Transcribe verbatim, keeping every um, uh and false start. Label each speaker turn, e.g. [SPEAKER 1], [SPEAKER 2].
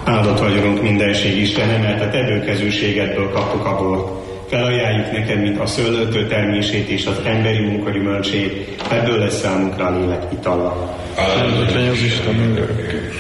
[SPEAKER 1] Áldott vagyunk mindenség Istene, mert a te bőkezűségedből kaptuk a bort. Felajánljuk neked, mint a szőlőtő termését és az emberi munka gyümölcsét, ebből lesz számunkra a lélek itala.
[SPEAKER 2] Áldott legyen az Isten mindörökké.